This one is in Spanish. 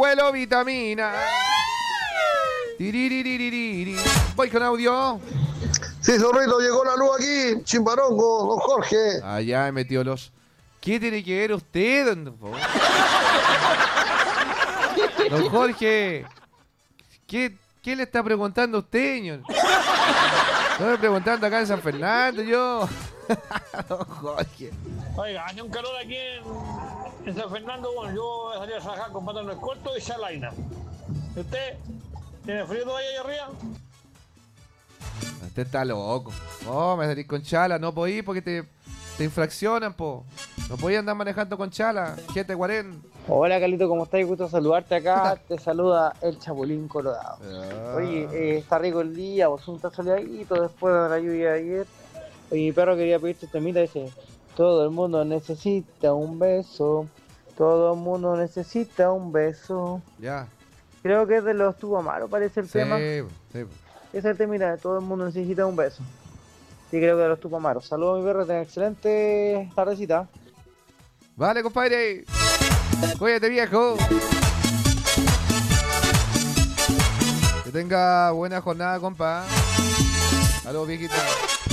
abuelo vitamina. Tiririririri. Voy con audio. Sí, zorrito, llegó la luz aquí. Chimbarongo, don Jorge. Allá he metido los... ¿Qué tiene que ver usted, don Jorge? ¿Qué le está preguntando a usted, señor? Estoy preguntando acá en San Fernando, yo. Don Jorge. Oiga, hace un calor aquí en San Fernando. Bueno, yo salí a trabajar con pantalones cortos y chalaina. ¿Y usted tiene frío todavía ahí arriba? Usted está loco. Oh, me salís con chala. No podí porque te infraccionan, po. No podía andar manejando con chala. GT40. Hola, Carlito, ¿cómo estás? Gusto saludarte acá. Te saluda el Chapulín Colorado. Oye, está rico el día, vos un soleadito después de la lluvia de ayer. Oye, mi perro quería pedirte este temita, dice: todo el mundo necesita un beso. Todo el mundo necesita un beso. Ya. Creo que es de los Tubamaros, parece el tema. Sí. Es el temita de todo el mundo necesita un beso. Sí, creo que de los Tupamaros. Saludos a mi perro, ten excelente tardecita. Vale, compadre. Cuídate, viejo. Que tenga buena jornada, compa. Saludos, viejita.